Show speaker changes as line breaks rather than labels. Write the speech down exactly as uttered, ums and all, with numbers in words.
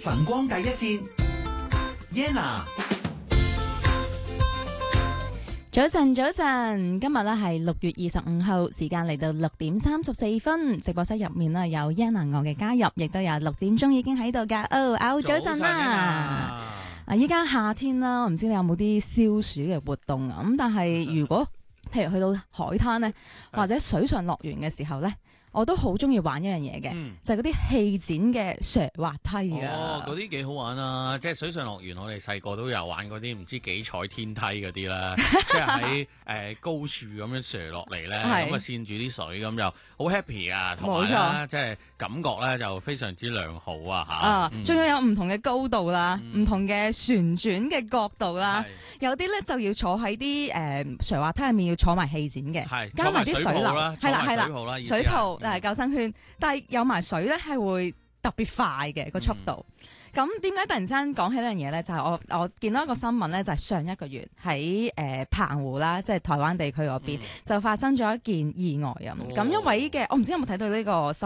晨光第一線 Yenna。
早晨，早晨，今日咧係六月二十五號，時間嚟到六點三十四分，直播室入面咧有 Yenna 我嘅加入，亦都有六點鐘已經喺度噶。哦，歐早晨啦！嗱，依家夏天啦，我唔知你有冇啲消暑嘅活動啊？咁但係如果譬如去到海灘咧，或者水上樂園嘅時候咧，我都好中意玩一樣嘢嘅，嗯、就係嗰啲氣展嘅斜滑梯啊！
哦，嗰啲幾好玩啊！即係水上樂園，我哋細個都有玩嗰啲唔知幾彩天梯嗰啲啦，即係喺誒高處咁樣斜落嚟咧，咁啊跣住啲水咁就好 happy 啊！同埋咧，即係感覺咧就非常之良好啊！嚇啊，
仲要有唔同嘅高度啦，唔、
嗯、
同嘅旋轉嘅角度啦，有啲咧就要坐喺啲誒斜滑梯入面要坐埋氣展嘅，加埋啲水流，係啦係啦，水泡。係救生圈，但係有埋水咧，係會特別快嘅個速度。咁點解突然之間講起呢樣嘢咧？就係、是、我我見到一個新聞咧，就係、是、上一個月喺誒、呃、澎湖啦，即係台灣地區嗰邊、嗯、就發生咗一件意外啊！咁、哦、一位嘅我唔知有冇睇到呢個新